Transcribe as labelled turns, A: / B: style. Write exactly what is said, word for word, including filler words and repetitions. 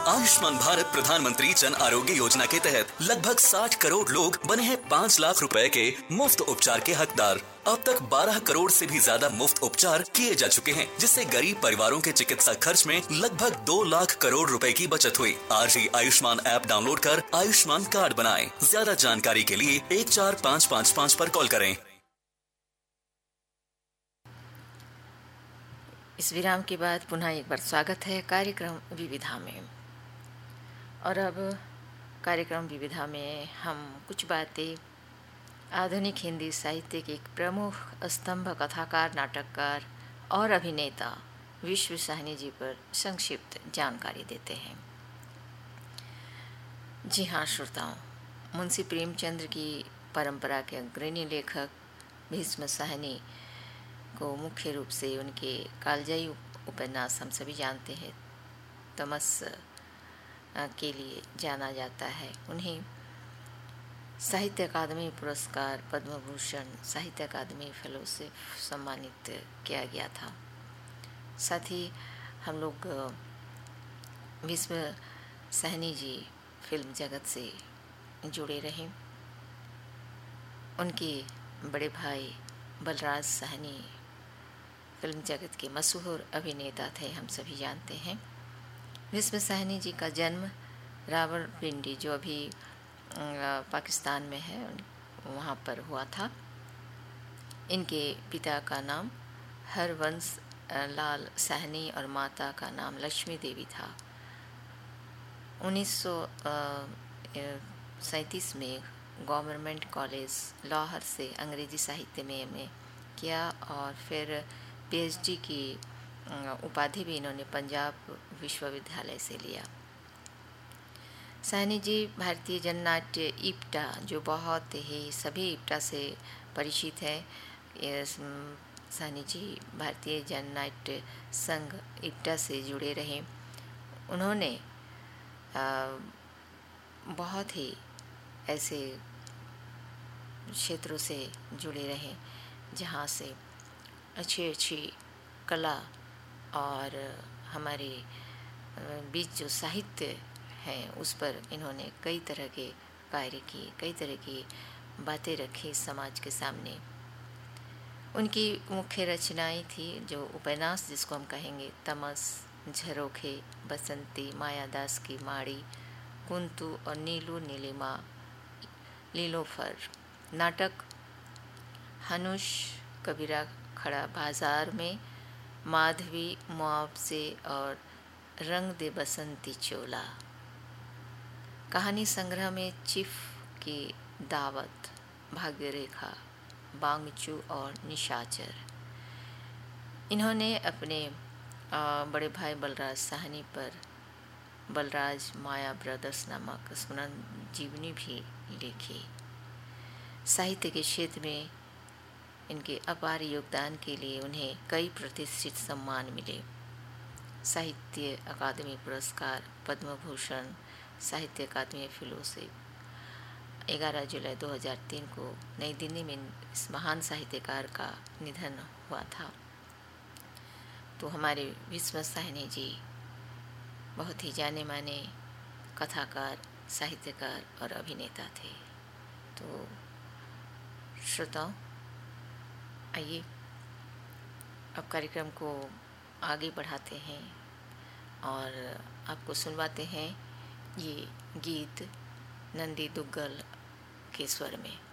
A: आयुष्मान भारत प्रधानमंत्री जन आरोग्य योजना के तहत लगभग साठ करोड़ लोग बने हैं पाँच लाख रुपए के मुफ्त उपचार के हकदार। अब तक बारह करोड़ से भी ज्यादा मुफ्त उपचार किए जा चुके हैं, जिससे गरीब परिवारों के चिकित्सा खर्च में लगभग दो लाख करोड़ रुपए की बचत हुई। आज ही आयुष्मान ऐप डाउनलोड कर आयुष्मान कार्ड बनाएं। ज्यादा जानकारी के लिए एक चार पाँच पाँच पाँच पर कॉल करें।
B: इस विराम के बाद पुनः एक बार स्वागत है कार्यक्रम विविधा में। और अब कार्यक्रम विविधा में हम कुछ बातें आधुनिक हिंदी साहित्य के एक प्रमुख स्तंभ कथाकार, नाटककार और अभिनेता विश्व साहनी जी पर संक्षिप्त जानकारी देते हैं। जी हाँ श्रोताओं, मुंशी प्रेमचंद्र की परंपरा के अग्रणी लेखक भीष्म साहनी को मुख्य रूप से उनके कालजयी उपन्यास हम सभी जानते हैं तमस के लिए जाना जाता है। उन्हें साहित्य अकादमी पुरस्कार, पद्म भूषण, साहित्य अकादमी फेलोशिप सम्मानित किया गया था। साथ ही हम लोग भीष्म साहनी जी फिल्म जगत से जुड़े रहे। उनके बड़े भाई बलराज साहनी फिल्म जगत के मशहूर अभिनेता थे, हम सभी जानते हैं। भीष्म साहनी जी का जन्म रावलपिंडी, जो अभी पाकिस्तान में है, वहाँ पर हुआ था। इनके पिता का नाम हरवंश लाल साहनी और माता का नाम लक्ष्मी देवी था। उन्नीस सौ सैंतीस में गवर्नमेंट कॉलेज लाहौर से अंग्रेजी साहित्य में एम ए किया और फिर पीएचडी की उपाधि भी इन्होंने पंजाब विश्वविद्यालय से लिया। साहनी जी भारतीय जननाट्य इप्टा, जो बहुत ही सभी इप्टा से परिचित है, साहनी जी भारतीय जननाट्य संघ इप्टा से जुड़े रहे। उन्होंने बहुत ही ऐसे क्षेत्रों से जुड़े रहे जहाँ से अच्छी अच्छी कला और हमारे बीच जो साहित्य है उस पर इन्होंने कई तरह के कार्य किए, कई तरह की बातें रखी समाज के सामने। उनकी मुख्य रचनाएं थी जो उपन्यास जिसको हम कहेंगे तमस, झरोखे, बसंती, मायादास की माड़ी, कुंतु और नीलू नीलिमा, लीलोफर। नाटक हनुष, कबीरा खड़ा बाजार में, माधवी, मुआवजे और रंग दे बसंती चोला। कहानी संग्रह में चिफ की दावत, भाग्यरेखा, बांगचू और निशाचर। इन्होंने अपने बड़े भाई बलराज साहनी पर बलराज माया ब्रदर्स नामक स्मरण जीवनी भी लिखी। साहित्य के क्षेत्र में इनके अपार योगदान के लिए उन्हें कई प्रतिष्ठित सम्मान मिले। साहित्य अकादमी पुरस्कार, पद्म भूषण, साहित्य अकादमी फेलोशिप। ग्यारह जुलाई दो हज़ार तीन को नई दिल्ली में इस महान साहित्यकार का निधन हुआ था। तो हमारे भीष्म साहनी जी बहुत ही जाने माने कथाकार, साहित्यकार और अभिनेता थे। तो श्रोताओं, आइए अब कार्यक्रम को आगे बढ़ाते हैं और आपको सुनवाते हैं ये गीत नंदी दुग्गल के स्वर में।